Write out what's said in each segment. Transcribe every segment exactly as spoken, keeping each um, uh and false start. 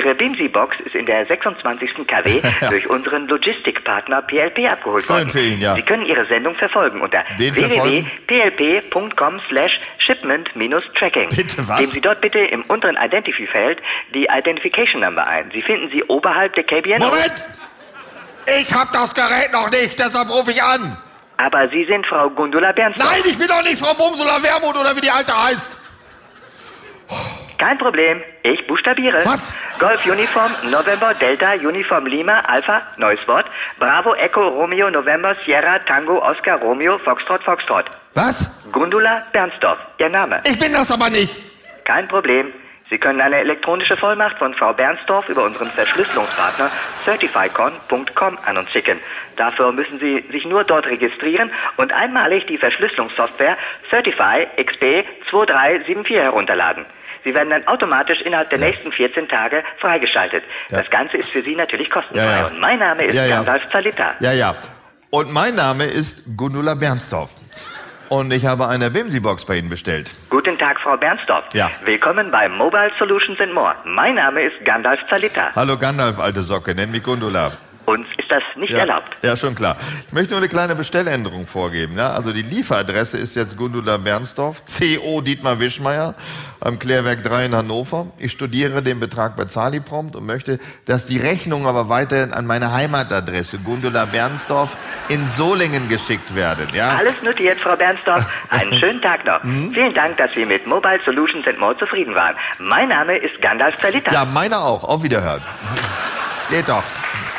Ihre Bimsi-Box ist in der sechsundzwanzigsten K W Ja. durch unseren Logistikpartner P L P abgeholt Schön worden. für ihn, ja. Sie können Ihre Sendung verfolgen unter Den w w w verfolgen? punkt p l p punkt com slash shipment tracking. Bitte was? Geben Sie dort bitte im unteren Identify-Feld die Identification Number ein. Sie finden sie oberhalb der K B N. Moment! Ich hab das Gerät noch nicht, deshalb rufe ich an. Aber Sie sind Frau Gundula Bernsdorf. Nein, ich bin doch nicht Frau Bumsula Wermut oder wie die Alte heißt. Kein Problem, ich buchstabiere. Was? Golf Uniform November Delta Uniform Lima Alpha, neues Wort. Bravo Echo Romeo November Sierra Tango Oscar Romeo Foxtrot Foxtrot. Was? Gundula Bernsdorf, Ihr Name. Ich bin das aber nicht. Kein Problem. Sie können eine elektronische Vollmacht von Frau Bernsdorf über unseren Verschlüsselungspartner certifycon punkt com an uns schicken. Dafür müssen Sie sich nur dort registrieren und einmalig die Verschlüsselungssoftware Certify X P zwei drei sieben vier herunterladen. Sie werden dann automatisch innerhalb der Ja. nächsten vierzehn Tage freigeschaltet. Ja. Das Ganze ist für Sie natürlich kostenfrei. Ja, ja. Und mein Name ist Ja, ja. Gandalf Zalita. Ja, ja. Und mein Name ist Gundula Bernsdorf. Und ich habe eine Bimsi-Box bei Ihnen bestellt. Guten Tag, Frau Bernsdorf. Ja. Willkommen bei Mobile Solutions and More. Mein Name ist Gandalf Zalita. Hallo Gandalf, alte Socke, nenn mich Gundula. Uns ist das nicht Ja, erlaubt. ja, schon klar. Ich möchte nur eine kleine Bestelländerung vorgeben. Ja? Also die Lieferadresse ist jetzt Gundula Bernsdorf, C O Dietmar Wischmeier, am Klärwerk drei in Hannover. Ich studiere den Betrag bei Zali prompt und möchte, dass die Rechnung aber weiterhin an meine Heimatadresse Gundula Bernsdorf in Solingen geschickt werden. Ja? Alles notiert, Frau Bernsdorf. Einen schönen Tag noch. Mhm. Vielen Dank, dass Sie mit Mobile Solutions and More zufrieden waren. Mein Name ist Gandalf Zalita. Ja, meine auch. Auf Wiederhören. Geht doch.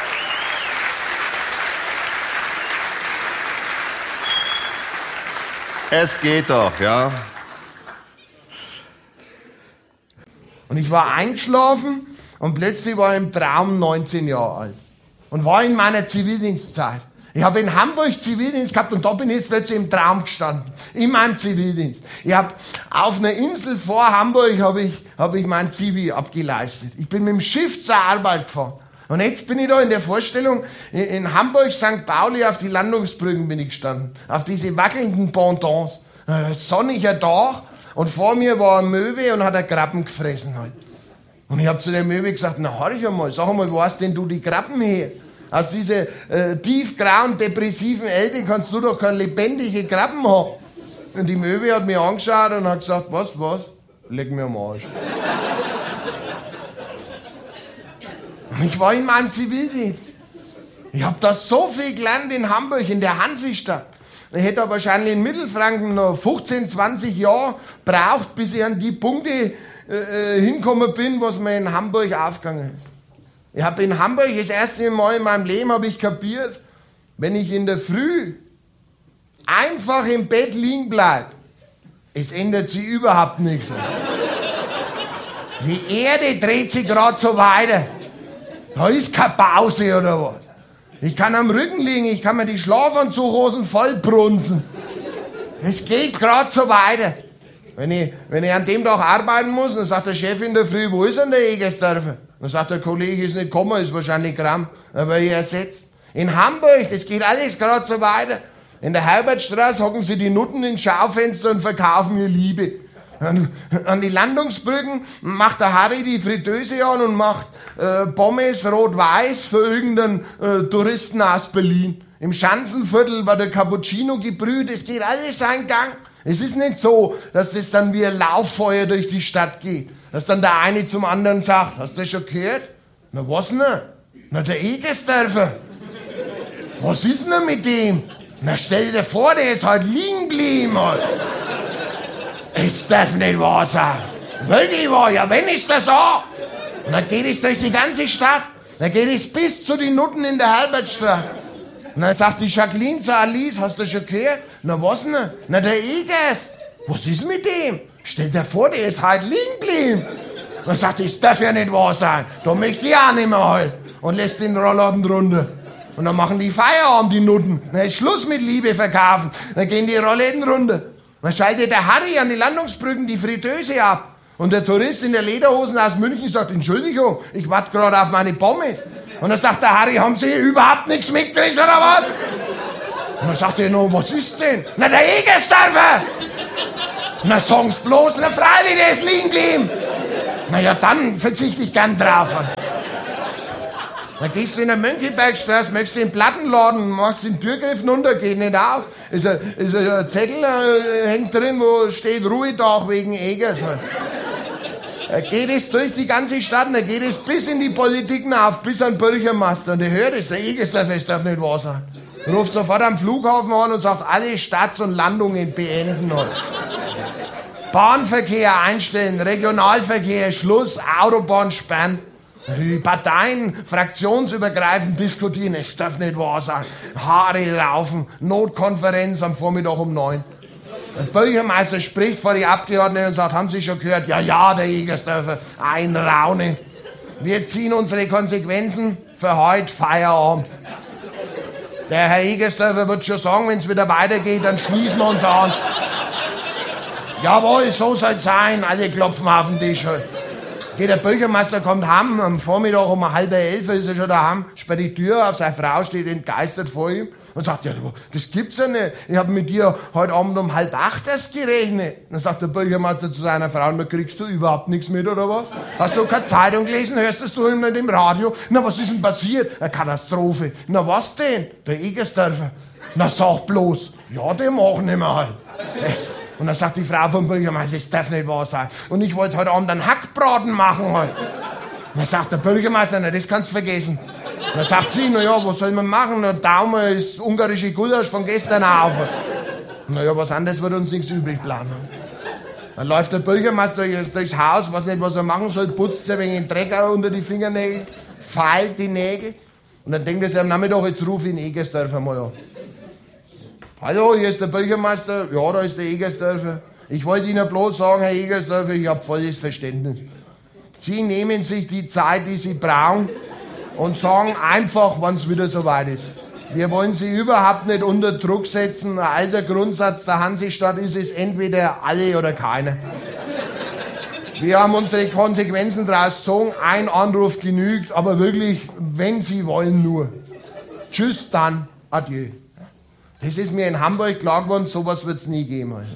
Es geht doch, ja. Und ich war eingeschlafen und plötzlich war ich im Traum neunzehn Jahre alt. Und war in meiner Zivildienstzeit. Ich habe in Hamburg Zivildienst gehabt und da bin ich jetzt plötzlich im Traum gestanden. In meinem Zivildienst. Ich habe auf einer Insel vor Hamburg habe ich, hab ich mein Zivi abgeleistet. Ich bin mit dem Schiff zur Arbeit gefahren. Und jetzt bin ich da in der Vorstellung, in, in Hamburg, Sankt Pauli, auf die Landungsbrücken bin ich gestanden. Auf diese wackelnden Pontons. Ein sonniger Tag und vor mir war ein Möwe und hat einen Krabben gefressen halt. Und ich habe zu der Möwe gesagt, na horch einmal, sag einmal, wo hast denn du die Krabben her? Aus dieser äh, tiefgrauen, depressiven Elbe kannst du doch keine lebendige Krabben haben. Und die Möwe hat mich angeschaut und hat gesagt, was, was? Leck mir am Arsch. Und ich war in meinem Zivildienst. Ich habe da so viel gelernt in Hamburg, in der Hansestadt. Ich hätte wahrscheinlich in Mittelfranken noch fünfzehn, zwanzig Jahre braucht, bis ich an die Punkte äh, hinkommen bin, was mir in Hamburg aufgegangen ist. Ich habe in Hamburg das erste Mal in meinem Leben habe ich kapiert, wenn ich in der Früh einfach im Bett liegen bleibe, es ändert sich überhaupt nichts. Die Erde dreht sich gerade so weiter. Da ist keine Pause oder was. Ich kann am Rücken liegen, ich kann mir die Schlafanzughosen vollbrunzen. Es geht gerade so weiter. Wenn ich, wenn ich an dem Tag arbeiten muss, dann sagt der Chef in der Früh, wo ist denn der Egersdorfer? Dann sagt der Kollege, ist nicht gekommen, ist wahrscheinlich krank. Dann werde ich ersetzt. In Hamburg, das geht alles gerade so weiter. In der Herbertstraße hocken sie die Nutten ins Schaufenster und verkaufen ihr Liebe. An, an die Landungsbrücken macht der Harry die Fritteuse an und macht äh, Pommes rot-weiß für irgendeinen äh, Touristen aus Berlin. Im Schanzenviertel war der Cappuccino gebrüht, es geht alles seinen Gang. Es ist nicht so, dass das dann wie ein Lauffeuer durch die Stadt geht. Dass dann der eine zum anderen sagt, hast du das schon gehört? Na was denn? Na der Egersdorfer. Was ist denn mit dem? Na stell dir vor, der ist halt liegen geblieben. Halt. Es darf nicht wahr sein. Wirklich wahr, ja wenn ist das so. Und dann geht es durch die ganze Stadt. Dann geht es bis zu den Nutten in der Herbertstraße. Und dann sagt die Jacqueline zu Alice, hast du schon gehört? Na was denn? Na der Egers. Was ist mit dem? Stell dir vor, der ist halt liegen geblieben. Dann sagt, das darf ja nicht wahr sein. Da möchte ich auch nicht mehr halt. Und lässt den Rollladen runter. Und dann machen die Feierabend, die Nutten. Dann ist Schluss mit Liebe verkaufen. Dann gehen die Rollläden runter. Dann schaltet der Harry an die Landungsbrücken die Fritteuse ab. Und der Tourist in der Lederhosen aus München sagt, Entschuldigung, ich warte gerade auf meine Pommes. Und dann sagt der Harry, haben Sie überhaupt nichts mitgekriegt oder was? Und dann sagt er noch, was ist denn? Na, der Egersdorfer! Na, sagen's bloß, na freilich, der ist liegen geblieben. Na ja, dann verzichte ich gern drauf. Dann gehst du in der Mönckebergstraße, möchtest du in den Plattenladen, machst den Türgriff runter, geht nicht auf. Ist ein, ist ein Zettel, äh, hängt drin, wo steht Ruhetag wegen Egers. Da geht es durch die ganze Stadt, da geht es bis in die Politik auf, bis an den Bürgermeister. Und der hört es, der Egersdorfer, es darf nicht wahr sein. Ruft sofort am Flughafen an und sagt, alle Starts und Landungen beenden. Bahnverkehr einstellen, Regionalverkehr, Schluss, Autobahn sperren. Die Parteien fraktionsübergreifend diskutieren, es darf nicht wahr sein. Haare raufen, Notkonferenz am Vormittag um neun. Der Bürgermeister spricht vor die Abgeordneten und sagt, haben Sie schon gehört? Ja, ja, der Egersdorfer, ein Raunen. Wir ziehen unsere Konsequenzen für heute Feierabend. Der Herr Egersdorfer wird schon sagen, wenn es wieder weitergeht, dann schließen wir uns an. Jawohl, so soll's sein, alle klopfen auf den Tisch. Geht der Bürgermeister, kommt heim, am Vormittag um halb elf ist er schon daheim, sperrt die Tür auf, seine Frau steht entgeistert vor ihm und sagt, ja, das gibt's ja nicht, ich habe mit dir heute Abend um halb acht erst gerechnet. Dann sagt der Bürgermeister zu seiner Frau, na, kriegst du überhaupt nichts mit, oder was? Hast du keine Zeitung gelesen, hörst du nicht im Radio? Na, was ist denn passiert? Eine Katastrophe. Na, was denn? Der Egersdorfer. Na, sag bloß. Ja, den machen wir halt. Echt? Und dann sagt die Frau vom Bürgermeister, das darf nicht wahr sein. Und ich wollte heute Abend einen Hackbraten machen. Halt. Und dann sagt der Bürgermeister, na, das kannst du vergessen. Und dann sagt sie, na ja, was soll man machen? Der Daumen ist ungarische Gulasch von gestern auf. Na ja, was anderes wird uns nichts übrig bleiben. Dann läuft der Bürgermeister durchs Haus, weiß nicht, was er machen soll, putzt sich ein wenig den Dreck unter die Fingernägel, feilt die Nägel. Und dann denkt er sich am Nachmittag, jetzt rufe ich den Egersdorfer mal an. Hallo, hier ist der Bürgermeister. Ja, da ist der Egersdorfer. Ich wollte Ihnen bloß sagen, Herr Egersdorfer, ich habe volles Verständnis. Sie nehmen sich die Zeit, die Sie brauchen und sagen einfach, wann es wieder soweit ist. Wir wollen Sie überhaupt nicht unter Druck setzen. Ein alter Grundsatz der Hansestadt ist es entweder alle oder keiner. Wir haben unsere Konsequenzen daraus gezogen. Ein Anruf genügt, aber wirklich, wenn Sie wollen, nur. Tschüss, dann, adieu. Das ist mir in Hamburg klar geworden, sowas wird es nie geben. Also.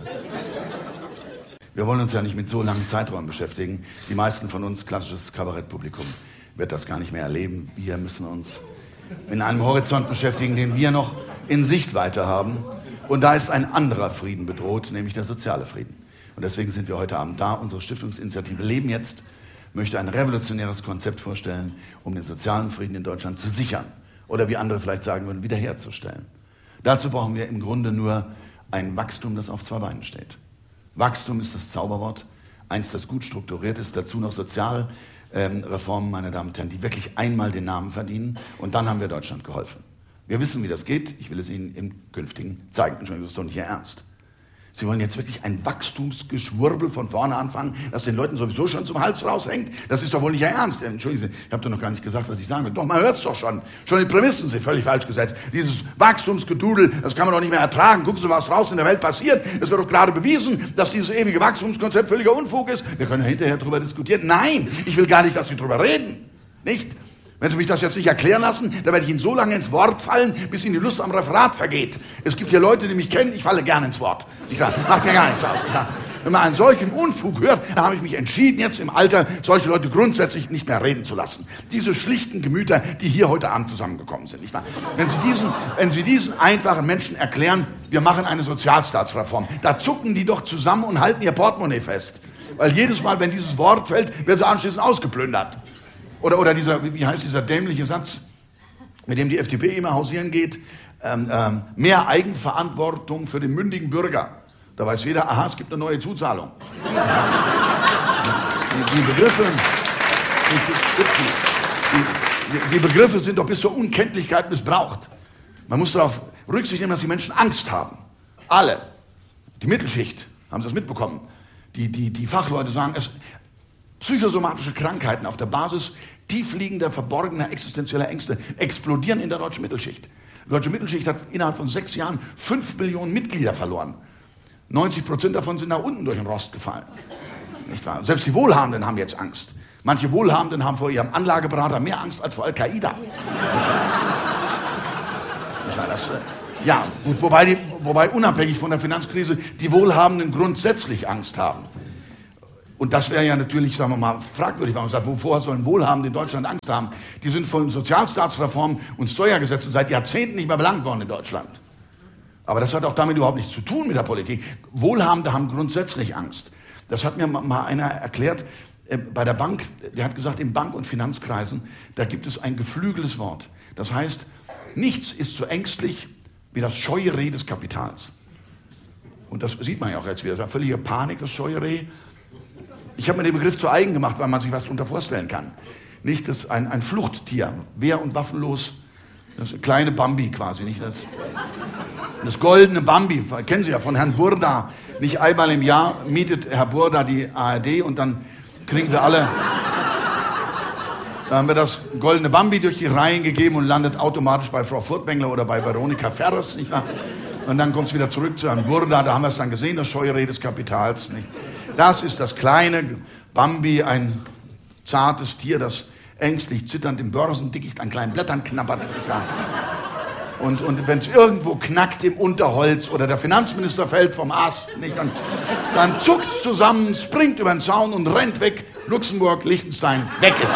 Wir wollen uns ja nicht mit so langen Zeiträumen beschäftigen. Die meisten von uns, klassisches Kabarettpublikum, wird das gar nicht mehr erleben. Wir müssen uns in einem Horizont beschäftigen, den wir noch in Sichtweite haben. Und da ist ein anderer Frieden bedroht, nämlich der soziale Frieden. Und deswegen sind wir heute Abend da. Unsere Stiftungsinitiative Leben jetzt möchte ein revolutionäres Konzept vorstellen, um den sozialen Frieden in Deutschland zu sichern. Oder wie andere vielleicht sagen würden, wiederherzustellen. Dazu brauchen wir im Grunde nur ein Wachstum, das auf zwei Beinen steht. Wachstum ist das Zauberwort, eins, das gut strukturiert ist, dazu noch Sozialreformen, ähm, meine Damen und Herren, die wirklich einmal den Namen verdienen, und dann haben wir Deutschland geholfen. Wir wissen, wie das geht, ich will es Ihnen im Künftigen zeigen. Entschuldigung, das ist doch nicht Ihr Ernst. Sie wollen jetzt wirklich ein Wachstumsgeschwurbel von vorne anfangen, das den Leuten sowieso schon zum Hals raushängt? Das ist doch wohl nicht Ihr Ernst. Entschuldigen Sie, ich habe doch noch gar nicht gesagt, was ich sagen will. Doch, man hört es doch schon. Schon die Prämissen sind völlig falsch gesetzt. Dieses Wachstumsgedudel, das kann man doch nicht mehr ertragen. Gucken Sie, was draußen in der Welt passiert. Es wird doch gerade bewiesen, dass dieses ewige Wachstumskonzept völliger Unfug ist. Wir können ja hinterher darüber diskutieren. Nein, ich will gar nicht, dass Sie darüber reden. Nicht? Wenn Sie mich das jetzt nicht erklären lassen, dann werde ich Ihnen so lange ins Wort fallen, bis Ihnen die Lust am Referat vergeht. Es gibt hier Leute, die mich kennen, ich falle gerne ins Wort. Ich sage, macht mir gar nichts aus. Sag, wenn man einen solchen Unfug hört, dann habe ich mich entschieden, jetzt im Alter solche Leute grundsätzlich nicht mehr reden zu lassen. Diese schlichten Gemüter, die hier heute Abend zusammengekommen sind. Nicht wahr? Wenn Sie diesen, wenn Sie diesen einfachen Menschen erklären, wir machen eine Sozialstaatsreform, da zucken die doch zusammen und halten ihr Portemonnaie fest. Weil jedes Mal, wenn dieses Wort fällt, werden sie anschließend ausgeplündert. Oder, oder dieser, wie heißt dieser dämliche Satz, mit dem die F D P immer hausieren geht, ähm, ähm, mehr Eigenverantwortung für den mündigen Bürger. Da weiß jeder, aha, es gibt eine neue Zuzahlung. die, die, Begriffe, die, die Begriffe sind doch bis zur Unkenntlichkeit missbraucht. Man muss darauf Rücksicht nehmen, dass die Menschen Angst haben. Alle. Die Mittelschicht, haben Sie das mitbekommen? Die, die, die Fachleute sagen, es psychosomatische Krankheiten auf der Basis tiefliegender, verborgener, existenzieller Ängste explodieren in der deutschen Mittelschicht. Die deutsche Mittelschicht hat innerhalb von sechs Jahren fünf Millionen Mitglieder verloren. neunzig Prozent davon sind nach unten durch den Rost gefallen. Nicht wahr? Selbst die Wohlhabenden haben jetzt Angst. Manche Wohlhabenden haben vor ihrem Anlageberater mehr Angst als vor Al-Qaida. Nicht wahr? Das, äh, ja, gut, wobei, die, wobei unabhängig von der Finanzkrise die Wohlhabenden grundsätzlich Angst haben. Und das wäre ja natürlich, sagen wir mal, fragwürdig, weil man sagt, wovor sollen Wohlhabende in Deutschland Angst haben? Die sind von Sozialstaatsreformen und Steuergesetzen seit Jahrzehnten nicht mehr belangt worden in Deutschland. Aber das hat auch damit überhaupt nichts zu tun mit der Politik. Wohlhabende haben grundsätzlich Angst. Das hat mir mal einer erklärt, äh, bei der Bank, der hat gesagt, in Bank- und Finanzkreisen, da gibt es ein geflügeltes Wort. Das heißt, nichts ist so ängstlich wie das scheue Reh des Kapitals. Und das sieht man ja auch jetzt wieder. Das war völlige Panik, das scheue Reh. Ich habe mir den Begriff zu eigen gemacht, weil man sich was darunter vorstellen kann. Nicht das ein, ein Fluchttier, wehr- und waffenlos, das kleine Bambi quasi, nicht das, das goldene Bambi, kennen Sie ja von Herrn Burda. Nicht einmal im Jahr mietet Herr Burda die A R D und dann kriegen wir alle, dann haben wir das goldene Bambi durch die Reihen gegeben und landet automatisch bei Frau Furtwängler oder bei Veronika Ferres, nicht wahr? Und dann kommt es wieder zurück zu Herrn Burda, da haben wir es dann gesehen, das scheue Reh des Kapitals, nicht? Das ist das kleine Bambi, ein zartes Tier, das ängstlich zitternd im Börsendickicht an kleinen Blättern knabbert. Und, und wenn es irgendwo knackt im Unterholz oder der Finanzminister fällt vom Ast, nicht, dann, dann zuckt es zusammen, springt über den Zaun und rennt weg. Luxemburg, Liechtenstein, weg ist es.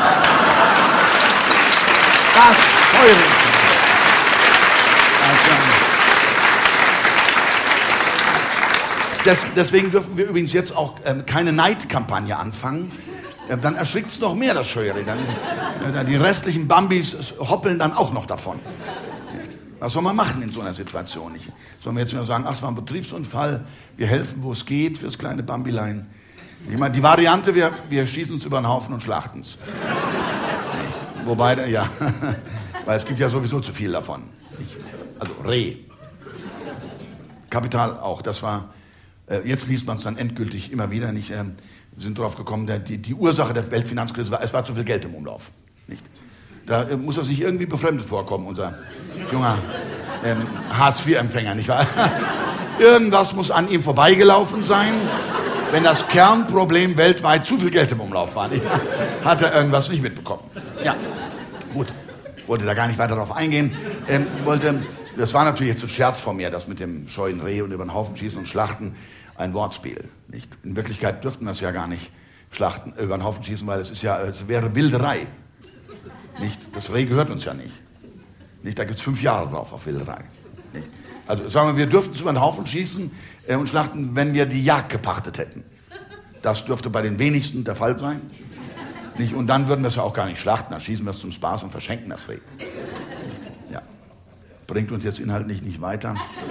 Das teure. Des, deswegen dürfen wir übrigens jetzt auch ähm, keine Neidkampagne anfangen. Äh, dann erschrickt es noch mehr, das Scheure. Dann, äh, die restlichen Bambis hoppeln dann auch noch davon. Was soll man machen in so einer Situation? Ich, soll man jetzt nur sagen, ach, es war ein Betriebsunfall, wir helfen, wo es geht, fürs kleine Bambilein. Ich meine, die Variante, wir, wir schießen es über den Haufen und schlachten es. Wobei, ja, weil es gibt ja sowieso zu viel davon. Ich, also Reh. Kapital auch, das war, äh, jetzt liest man es dann endgültig immer wieder nicht, äh, sind drauf gekommen, der, die, die Ursache der Weltfinanzkrise war, es war zu viel Geld im Umlauf. Nicht? Da äh, muss er sich irgendwie befremdet vorkommen, unser junger ähm, Hartz vier Empfänger, nicht wahr? Irgendwas muss an ihm vorbeigelaufen sein, wenn das Kernproblem weltweit zu viel Geld im Umlauf war. Nicht? Hat er irgendwas nicht mitbekommen. Ja, gut, wollte da gar nicht weiter darauf eingehen. Ähm, wollte, das war natürlich jetzt ein Scherz von mir, das mit dem scheuen Reh und über den Haufen schießen und schlachten, ein Wortspiel. Nicht? In Wirklichkeit dürften wir es ja gar nicht schlachten, über den Haufen schießen, weil es ist ja, es wäre Wilderei. Nicht? Das Reh gehört uns ja nicht. Nicht? Da gibt es fünf Jahre drauf auf Wilderei. Nicht? Also sagen wir, wir dürften es über den Haufen schießen äh, und schlachten, wenn wir die Jagd gepachtet hätten. Das dürfte bei den wenigsten der Fall sein. Nicht? Und dann würden wir es ja auch gar nicht schlachten, dann schießen wir es zum Spaß und verschenken das Reh. Nicht? Ja. Bringt uns jetzt inhaltlich nicht weiter.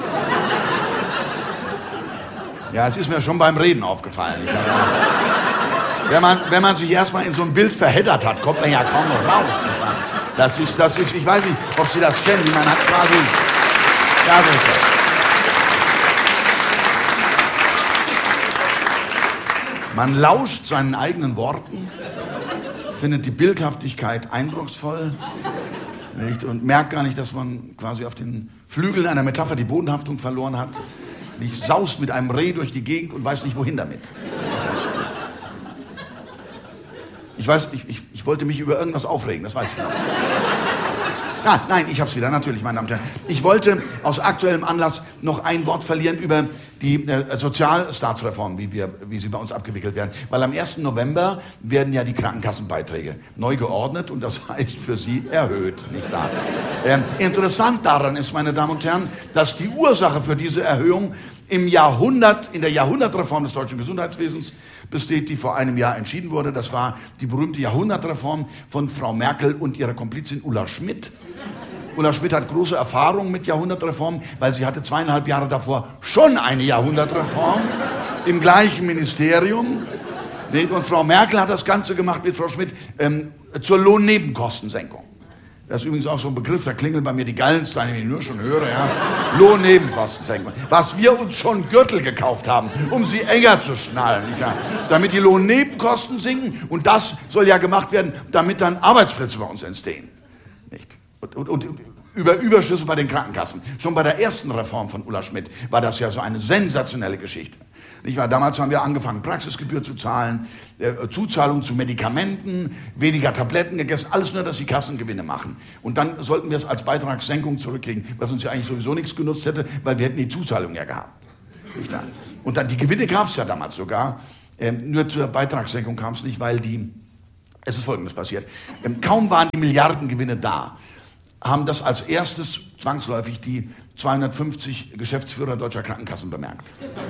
Ja, es ist mir schon beim Reden aufgefallen. Nicht? Wenn man, wenn man sich erstmal in so ein Bild verheddert hat, kommt man ja kaum noch raus. Das ist, das ist, ich weiß nicht, ob Sie das kennen, man hat quasi, ja, so ist das. Man lauscht seinen eigenen Worten, findet die Bildhaftigkeit eindrucksvoll, nicht, und merkt gar nicht, dass man quasi auf den Flügeln einer Metapher die Bodenhaftung verloren hat, nicht, saust mit einem Reh durch die Gegend und weiß nicht, wohin damit. Ich weiß, ich, ich, ich wollte mich über irgendwas aufregen, das weiß ich nicht. Ah, nein, ich hab's wieder, natürlich, meine Damen und Herren. Ich wollte aus aktuellem Anlass noch ein Wort verlieren über die äh, Sozialstaatsreform, wie, wir, wie sie bei uns abgewickelt werden. Weil am ersten November werden ja die Krankenkassenbeiträge neu geordnet und das heißt für Sie erhöht, nicht wahr? Ähm, interessant daran ist, meine Damen und Herren, dass die Ursache für diese Erhöhung im Jahrhundert, in der Jahrhundertreform des deutschen Gesundheitswesens besteht, die vor einem Jahr entschieden wurde. Das war die berühmte Jahrhundertreform von Frau Merkel und ihrer Komplizin Ulla Schmidt. Ulla Schmidt hat große Erfahrung mit Jahrhundertreformen, weil sie hatte zweieinhalb Jahre davor schon eine Jahrhundertreform im gleichen Ministerium. Und Frau Merkel hat das Ganze gemacht mit Frau Schmidt ähm, zur Lohnnebenkostensenkung. Das ist übrigens auch so ein Begriff, da klingeln bei mir die Gallensteine, wenn ich nur schon höre, ja. Lohnnebenkostensenkung. Was wir uns schon Gürtel gekauft haben, um sie enger zu schnallen, nicht wahr? Damit die Lohnnebenkosten sinken. Und das soll ja gemacht werden, damit dann Arbeitsplätze bei uns entstehen. Nicht? Und, und, und über Überschüsse bei den Krankenkassen. Schon bei der ersten Reform von Ulla Schmidt war das ja so eine sensationelle Geschichte. Nicht wahr? Damals haben wir angefangen, Praxisgebühr zu zahlen, äh, Zuzahlung zu Medikamenten, weniger Tabletten gegessen, alles nur, dass die Kassen Gewinne machen. Und dann sollten wir es als Beitragssenkung zurückkriegen, was uns ja eigentlich sowieso nichts genutzt hätte, weil wir hätten die Zuzahlung ja gehabt. Nicht wahr? Und dann die Gewinne gab es ja damals sogar. Ähm, nur zur Beitragssenkung kam es nicht, weil die, es ist Folgendes passiert. Ähm, kaum waren die Milliardengewinne da, haben das als erstes zwangsläufig die zweihundertfünfzig Geschäftsführer deutscher Krankenkassen bemerkt.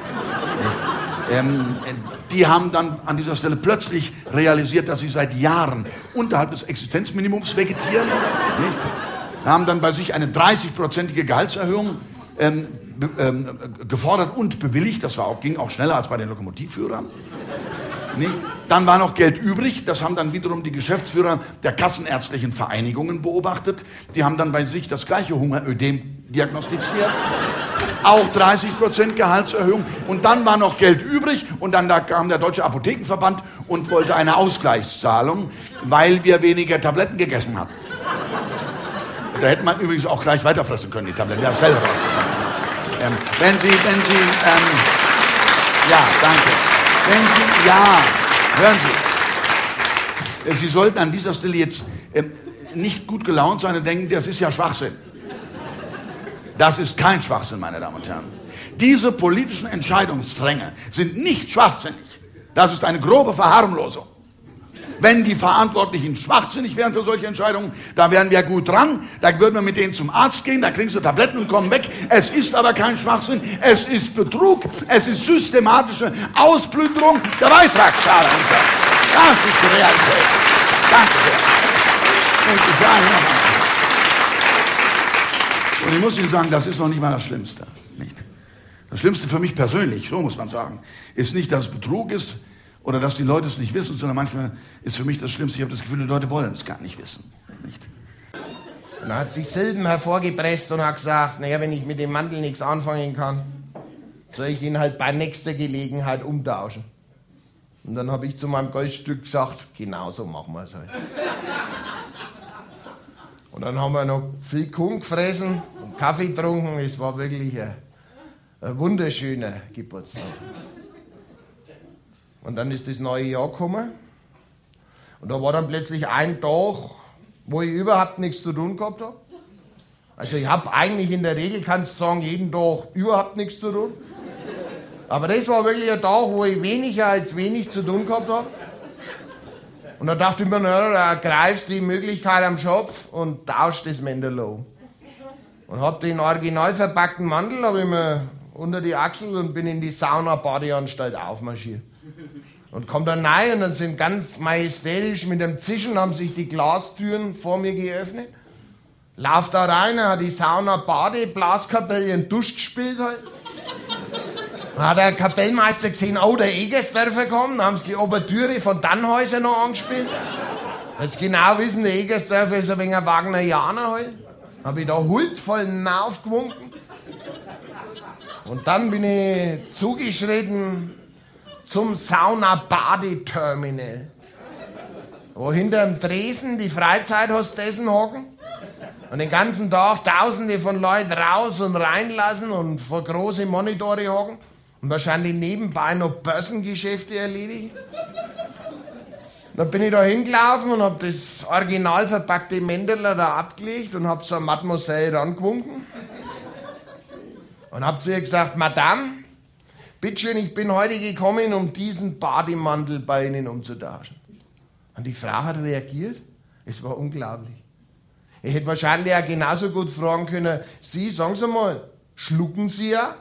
ähm, die haben dann an dieser Stelle plötzlich realisiert, dass sie seit Jahren unterhalb des Existenzminimums vegetieren. Nicht? Haben dann bei sich eine dreißigprozentige Gehaltserhöhung ähm, ähm, gefordert und bewilligt. Das war auch, ging auch schneller als bei den Lokomotivführern. Nicht? Dann war noch Geld übrig. Das haben dann wiederum die Geschäftsführer der kassenärztlichen Vereinigungen beobachtet. Die haben dann bei sich das gleiche Hungerödem diagnostiziert. Auch dreißig Prozent Gehaltserhöhung. Und dann war noch Geld übrig. Und dann da kam der Deutsche Apothekenverband und wollte eine Ausgleichszahlung, weil wir weniger Tabletten gegessen haben. Da hätte man übrigens auch gleich weiterfressen können, die Tabletten. Ja, selber. Ähm, wenn Sie, wenn Sie, ähm, ja, danke. Wenn Sie, ja, hören Sie. Sie sollten an dieser Stelle jetzt ähm, nicht gut gelaunt sein und denken, das ist ja Schwachsinn. Das ist kein Schwachsinn, meine Damen und Herren. Diese politischen Entscheidungsdränge sind nicht schwachsinnig. Das ist eine grobe Verharmlosung. Wenn die Verantwortlichen schwachsinnig wären für solche Entscheidungen, dann wären wir gut dran, da würden wir mit denen zum Arzt gehen, da kriegst du Tabletten und kommen weg. Es ist aber kein Schwachsinn, es ist Betrug, es ist systematische Ausplünderung der Beitragszahler. Das ist die Realität. Danke sehr. Und ich sage noch einmal. Und ich muss Ihnen sagen, das ist noch nicht mal das Schlimmste. Nicht? Das Schlimmste für mich persönlich, so muss man sagen, ist nicht, dass es Betrug ist, oder dass die Leute es nicht wissen, sondern manchmal ist für mich das Schlimmste, ich habe das Gefühl, die Leute wollen es gar nicht wissen. Nicht? Und er hat sich Silben hervorgepresst und hat gesagt, naja, wenn ich mit dem Mantel nichts anfangen kann, soll ich ihn halt bei nächster Gelegenheit umtauschen. Und dann habe ich zu meinem Goldstück gesagt, genau so machen wir es halt. Und dann haben wir noch viel Kuchen gefressen und Kaffee getrunken. Es war wirklich ein, ein wunderschöner Geburtstag. Und dann ist das neue Jahr gekommen. Und da war dann plötzlich ein Tag, wo ich überhaupt nichts zu tun gehabt habe. Also ich habe eigentlich in der Regel, kannst du sagen, jeden Tag überhaupt nichts zu tun. Aber das war wirklich ein Tag, wo ich weniger als wenig zu tun gehabt habe. Und da dachte ich mir, na, da greifst du die Möglichkeit am Schopf und tauscht das Mäntel um. Und habe den original verpackten Mantel hab ich mir unter die Achsel und bin in die Sauna-Badeanstalt aufmarschiert. Und komm dann rein und dann sind ganz majestätisch mit dem Zischen haben sich die Glastüren vor mir geöffnet. Lauf da rein, hat die Sauna-Bade, Blaskapelle und Dusch gespielt halt. Dann hat der Kapellmeister gesehen, oh, der Egersdörfer kommt, dann haben sie die Ouvertüre von Dannhäuser noch angespielt. Jetzt genau wissen, der Egersdörfer ist ein wenig ein Wagnerianer halt. Hab ich da huldvoll hinaufgewunken. Und dann bin ich zugeschritten zum Sauna-Badeterminal, wo hinterm Tresen die Freizeithostessen hocken und den ganzen Tag Tausende von Leuten raus und reinlassen und vor große Monitore hocken und wahrscheinlich nebenbei noch Börsengeschäfte erledigen. Dann bin ich da hingelaufen und hab das original verpackte Mänteler da abgelegt und hab so eine Mademoiselle rangewunken und hab zu ihr gesagt, Madame, bitteschön, ich bin heute gekommen, um diesen Bademantel bei Ihnen umzutauschen. Und die Frau hat reagiert. Es war unglaublich. Ich hätte wahrscheinlich auch genauso gut fragen können, Sie, sagen Sie mal, schlucken Sie ja?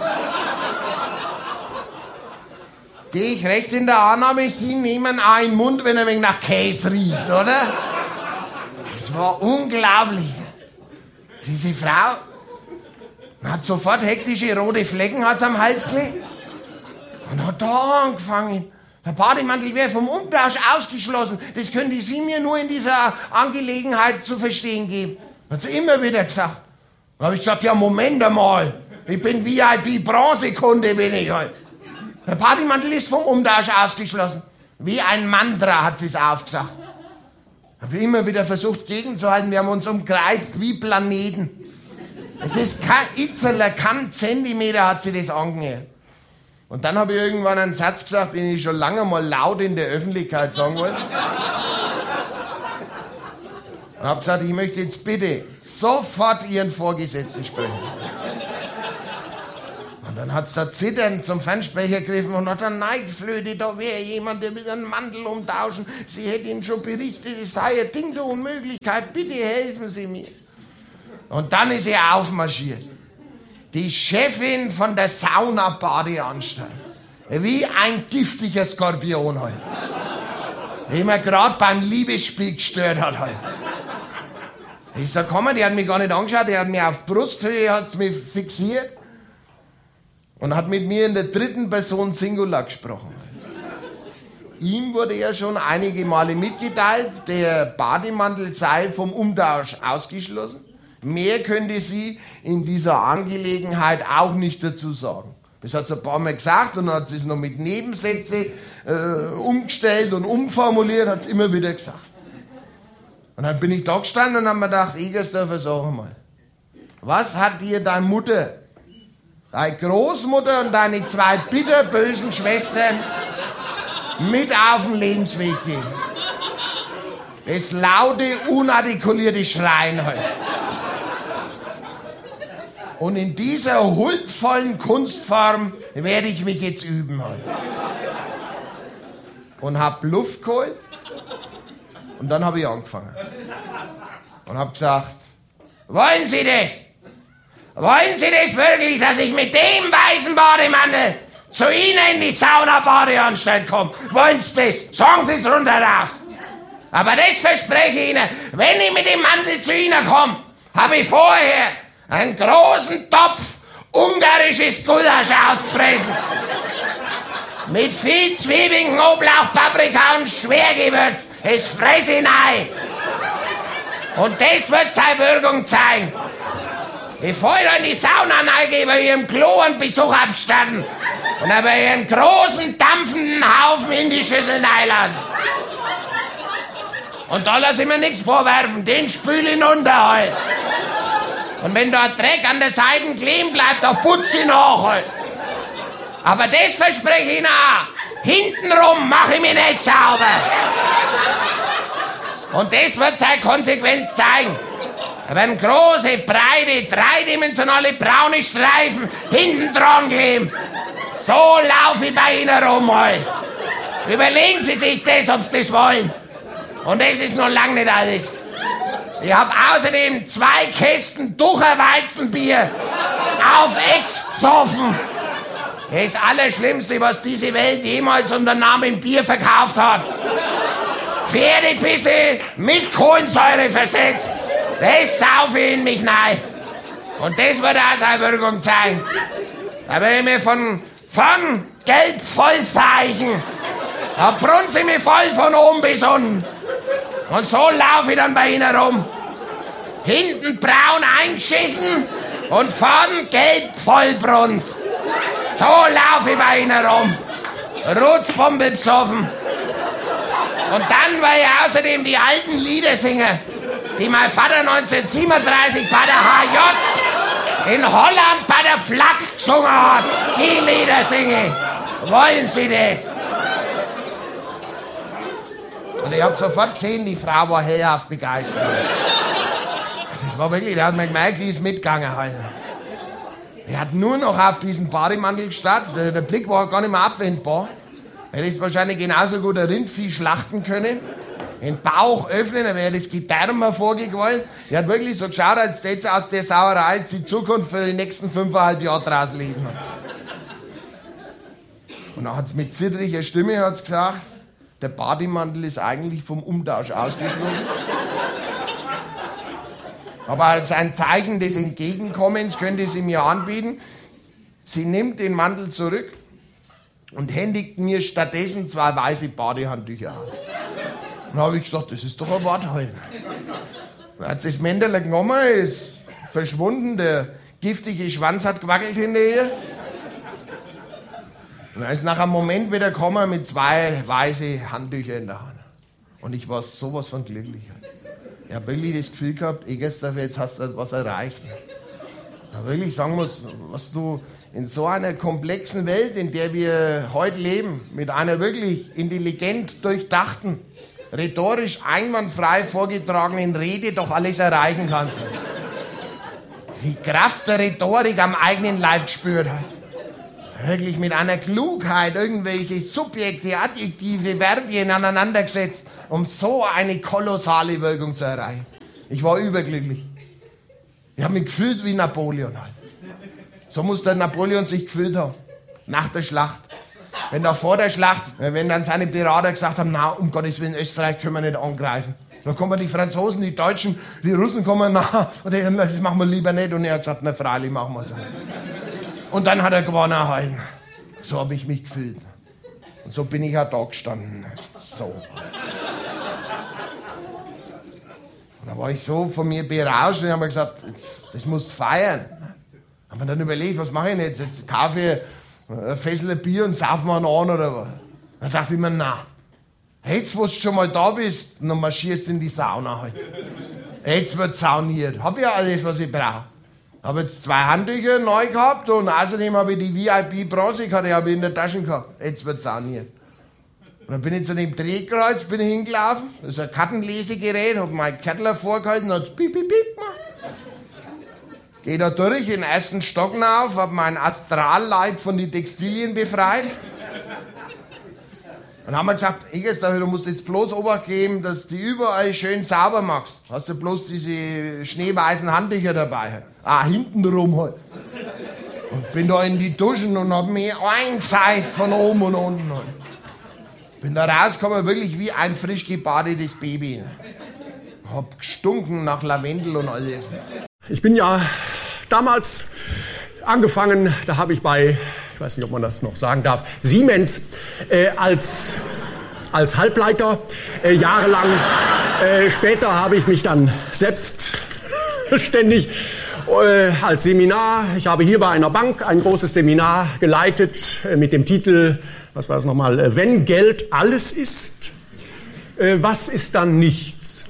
Gehe ich recht in der Annahme, Sie nehmen auch in den Mund, wenn er ein wenig nach Käse riecht, oder? Es war unglaublich. Diese Frau hat sofort hektische rote Flecken hat's am Hals gelegt. Und hat da angefangen. Der Bademantel wäre vom Umtausch ausgeschlossen. Das könnte sie mir nur in dieser Angelegenheit zu verstehen geben. Hat sie immer wieder gesagt. Dann habe ich gesagt, ja, Moment einmal. Ich bin V I P-Bronzekunde, bin ich halt. Der Bademantel ist vom Umtausch ausgeschlossen. Wie ein Mantra hat sie es aufgesagt. Habe immer wieder versucht gegenzuhalten. Wir haben uns umkreist wie Planeten. Es ist kein Itzeler, kein Zentimeter hat sie das angehört. Und dann habe ich irgendwann einen Satz gesagt, den ich schon lange mal laut in der Öffentlichkeit sagen wollte. Und habe gesagt, ich möchte jetzt bitte sofort Ihren Vorgesetzten sprechen. Und Und dann hat's da zitternd zum Fernsprecher gegriffen und hat dann neigeflötet, da wäre jemand, der will einen Mantel umtauschen. Sie hätte Ihnen schon berichtet, es sei ein Ding der Unmöglichkeit, bitte helfen Sie mir. Und dann ist sie aufmarschiert. Die Chefin von der Sauna-Badeanstalt. Wie ein giftiger Skorpion halt. Den man gerade beim Liebesspiel gestört hat halt. Ich sag, komm mal, die hat mich gar nicht angeschaut, die hat mich auf Brusthöhe, hat's mich fixiert und hat mit mir in der dritten Person Singular gesprochen. Ihm wurde ja schon einige Male mitgeteilt, der Bademantel sei vom Umtausch ausgeschlossen. Mehr könnte sie in dieser Angelegenheit auch nicht dazu sagen. Das hat sie ein paar Mal gesagt und dann hat sie es noch mit Nebensätze äh, umgestellt und umformuliert, hat es immer wieder gesagt. Und dann bin ich da gestanden und habe mir gedacht, Egersdorfer, sag mal, was hat dir deine Mutter, deine Großmutter und deine zwei bitterbösen Schwestern mit auf den Lebensweg gegeben? Das laute, unartikulierte Schreien halt. Und in dieser huldvollen Kunstform werde ich mich jetzt üben heute. Und hab Luft geholt und dann habe ich angefangen. Und hab gesagt, wollen Sie das? Wollen Sie das wirklich, dass ich mit dem weißen Bademantel zu Ihnen in die Sauna-Badeanstalt komme? Wollen Sie das? Sagen Sie es runter raus. Aber das verspreche ich Ihnen, wenn ich mit dem Mantel zu Ihnen komme, habe ich vorher einen großen Topf ungarisches Gulasch ausgefressen. Mit viel Zwiebeln, Knoblauch, Paprika und Schwergewürz. Es fresse ich rein. Und das wird seine Wirkung zeigen. Bevor ich dann in die Sauna reingehe, bei Ihrem Klo einen Besuch abstatten. Und dann bei Ihrem großen, dampfenden Haufen in die Schüssel reinlassen. Und da lasse ich mir nichts vorwerfen, den spüle ich runter halt. Und wenn da ein Dreck an der Seite kleben bleibt, dann putze ich nach halt. Aber das verspreche ich Ihnen auch. Hintenrum mache ich mich nicht sauber. Und das wird seine Konsequenz zeigen. Da werden große, breite, dreidimensionale braune Streifen hinten dran kleben. So laufe ich bei Ihnen rum halt. Überlegen Sie sich das, ob Sie das wollen. Und das ist noch lange nicht alles. Ich habe außerdem zwei Kästen Ducher-Weizenbier auf Ex gesoffen. Das Allerschlimmste, was diese Welt jemals unter Namen Bier verkauft hat. Pferdepisse mit Kohlensäure versetzt. Das saufe ich in mich rein. Und das wird auch seine Wirkung zeigen. Da will ich mir von, von Gelb voll seichen. Da brunze ich mich voll von oben bis unten. Und so laufe ich dann bei Ihnen rum. Hinten braun eingeschissen und vorn gelb vollbrunst. So laufe ich bei Ihnen rum. Rutzpumpe besoffen. Und dann war ich außerdem die alten Lieder singen, die mein Vater neunzehnhundertsiebenunddreißig bei der H J in Holland bei der Flak gesungen hat. Die Lieder singe. Wollen Sie das? Und ich habe sofort gesehen, die Frau war hellauf begeistert. Das war wirklich, da hat man gemerkt, die ist mitgegangen halt. Er hat nur noch auf diesen Bademantel gestarrt. Der, der Blick war gar nicht mehr abwendbar. Er hätte wahrscheinlich genauso gut ein Rindvieh schlachten können. Den Bauch öffnen, dann wäre das Gedärm hervorgequollen. Er hat wirklich so geschaut, als hätte aus der Sauerei jetzt die Zukunft für die nächsten fünfeinhalb Jahre draus lesen. Und dann hat es mit zittriger Stimme hat's gesagt, der Bademantel ist eigentlich vom Umtausch ausgeschlossen. Aber als ein Zeichen des Entgegenkommens könnte sie mir anbieten, sie nimmt den Mantel zurück und händigt mir stattdessen zwei weiße Badehandtücher an. Dann habe ich gesagt, das ist doch ein Wort halt. Dann hat sie das Männerle genommen, ist verschwunden, der giftige Schwanz hat gewackelt hinter ihr. Und dann ist nach einem Moment wieder gekommen mit zwei weißen Handtüchern in der Hand. Und ich war sowas von glücklich. Ich habe wirklich das Gefühl gehabt, Egersdorfer, jetzt hast du was erreicht. Da wirklich sagen muss, was du in so einer komplexen Welt, in der wir heute leben, mit einer wirklich intelligent durchdachten, rhetorisch einwandfrei vorgetragenen Rede doch alles erreichen kannst. Die Kraft der Rhetorik am eigenen Leib gespürt hat. Wirklich mit einer Klugheit irgendwelche Subjekte, Adjektive, Verbien aneinandergesetzt, um so eine kolossale Wirkung zu erreichen. Ich war überglücklich. Ich habe mich gefühlt wie Napoleon halt. So muss der Napoleon sich gefühlt haben. Nach der Schlacht. Wenn da vor der Schlacht, wenn dann seine Berater gesagt haben, na, um Gottes Willen, Österreich können wir nicht angreifen. Dann kommen die Franzosen, die Deutschen, die Russen kommen, na, und die, das machen wir lieber nicht. Und er hat gesagt, na, freilich machen wir so. Und dann hat er gewonnen halt. So habe ich mich gefühlt. Und so bin ich auch da gestanden. So. Und dann war ich so von mir berauscht und haben mir gesagt, das musst du feiern. Haben wir dann überlegt, was mache ich jetzt? Jetzt kaufe ich ein Fässel Bier und saufen wir einen an oder was? Dann dachte ich mir, na, jetzt, wo du schon mal da bist, dann marschierst du in die Sauna halt. Jetzt wird sauniert. Hab ja alles, was ich brauche. Habe jetzt zwei Handtücher neu gehabt und außerdem habe ich die V I P-Bronzekarte habe ich in der Tasche gehabt. Jetzt wird sauniert. Und dann bin ich zu dem Drehkreuz, bin ich hingelaufen. Das ist ein Kartenlesegerät, habe mein Kettler vorgehalten, hat es piep, piep, piep gemacht. Geh da durch, in den ersten Stock auf, habe meinen Astralleib von den Textilien befreit. Dann haben wir gesagt, Egersdorf, du musst jetzt bloß Obacht geben, dass du die überall schön sauber machst. Hast du bloß diese schneeweißen Handtücher dabei. Ah, hinten rum halt. Und bin da in die Duschen und hab mich eingeseift von oben und unten. Halt. Bin da rausgekommen, wirklich wie ein frisch gebadetes Baby. Hab gestunken nach Lavendel und alles. Ich bin ja damals angefangen, da habe ich bei, ich weiß nicht, ob man das noch sagen darf, Siemens äh, als, als Halbleiter äh, jahrelang. Äh, später habe ich mich dann selbstständig äh, als Seminar, ich habe hier bei einer Bank ein großes Seminar geleitet äh, mit dem Titel, was war das nochmal, äh, wenn Geld alles ist, äh, was ist dann nichts?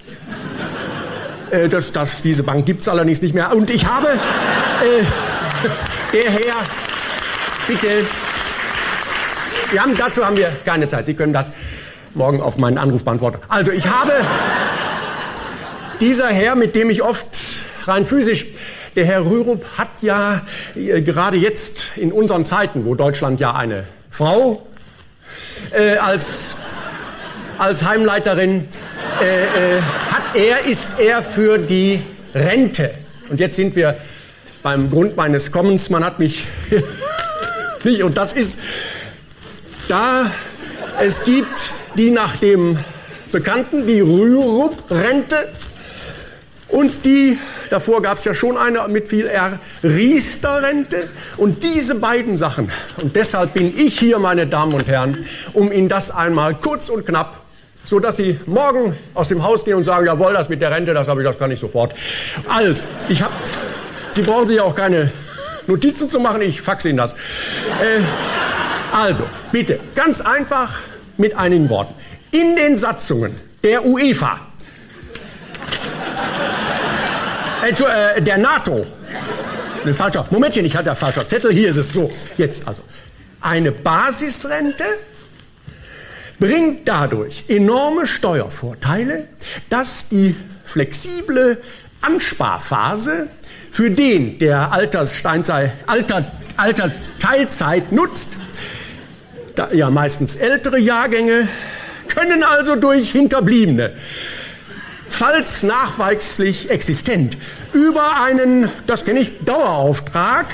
Äh, das, das, diese Bank gibt es allerdings nicht mehr. Und ich habe, äh, der Herr, bitte, wir haben, dazu haben wir keine Zeit. Sie können das morgen auf meinen Anruf beantworten. Also ich habe, dieser Herr, mit dem ich oft rein physisch, der Herr Rürup hat ja äh, gerade jetzt in unseren Zeiten, wo Deutschland ja eine Frau äh, als, als Heimleiterin äh, äh, hat, er ist er für die Rente. Und jetzt sind wir beim Grund meines Kommens. Man hat mich nicht, und das ist, da es gibt die nach dem Bekannten, die Rürup-Rente, und die, davor gab es ja schon eine mit viel R, Riester-Rente. Und diese beiden Sachen, und deshalb bin ich hier, meine Damen und Herren, um Ihnen das einmal kurz und knapp, so dass Sie morgen aus dem Haus gehen und sagen, jawohl, das mit der Rente, das habe ich, das kann ich sofort. Also, ich habe, Sie brauchen sich auch keine Notizen zu machen, ich faxe Ihnen das. Äh, also, bitte, ganz einfach mit einigen Worten. In den Satzungen der UEFA, äh, der NATO, ne, falscher, Momentchen, ich hatte ja falscher Zettel, hier ist es so, jetzt also, eine Basisrente bringt dadurch enorme Steuervorteile, dass die flexible Ansparphase für den, der Alterssteinzeit, Alter, Altersteilzeit nutzt, da, ja meistens ältere Jahrgänge, können also durch Hinterbliebene, falls nachweislich existent, über einen, das kenne ich, Dauerauftrag,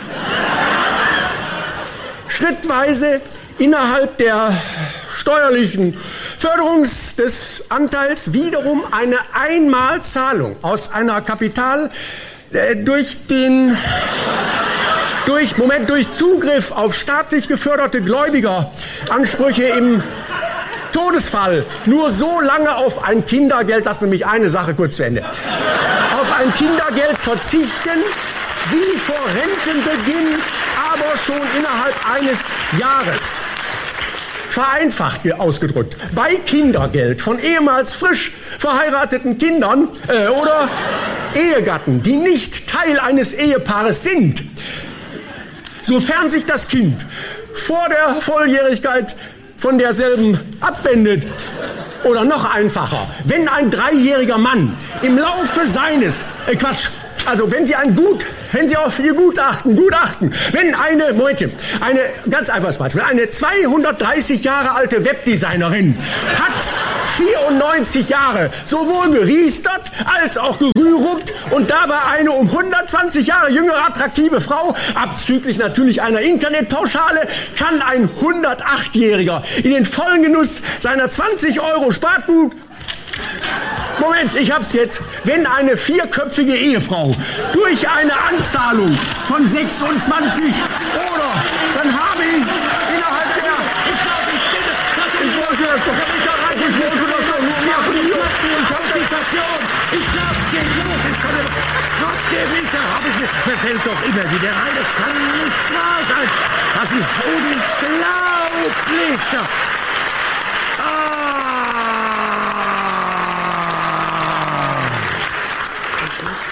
schrittweise innerhalb der steuerlichen Förderungs des Anteils wiederum eine Einmalzahlung aus einer Kapital äh, durch den durch Moment durch Zugriff auf staatlich geförderte Gläubigeransprüche im Todesfall nur so lange auf ein Kindergeld, das ist nämlich eine Sache kurz zu Ende, auf ein Kindergeld verzichten, wie vor Rentenbeginn, aber schon innerhalb eines Jahres. Vereinfacht ausgedrückt, bei Kindergeld von ehemals frisch verheirateten Kindern äh, oder Ehegatten, die nicht Teil eines Ehepaares sind, sofern sich das Kind vor der Volljährigkeit von derselben abwendet. Oder noch einfacher, wenn ein dreijähriger Mann im Laufe seines, äh Quatsch, Also, wenn Sie ein Gut, wenn Sie auf Ihr Gutachten, Gutachten, wenn eine, Momentchen, eine, ganz einfaches Beispiel, eine zweihundertdreißig Jahre alte Webdesignerin hat vierundneunzig Jahre sowohl geriestert als auch gerührupt und dabei eine um hundertzwanzig Jahre jüngere attraktive Frau, abzüglich natürlich einer Internetpauschale, kann ein hundertachtjähriger in den vollen Genuss seiner zwanzig Euro Spartgut. Moment, ich hab's jetzt. Wenn eine vierköpfige Ehefrau durch eine Anzahlung von sechsundzwanzig oder dann habe ich innerhalb der... Ich glaube, ich bitte... Ich wollte das doch nicht erreichen. Ich wollte das doch nur machen. Ich hab die Station. Ich glaube, es geht los. Ich kann... Gott, der nicht, da hab ich mir... Verfällt doch immer wieder rein. Das kann nicht wahr sein. Das ist unglaublich.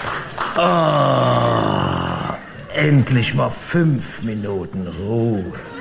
Ah, endlich mal fünf Minuten Ruhe.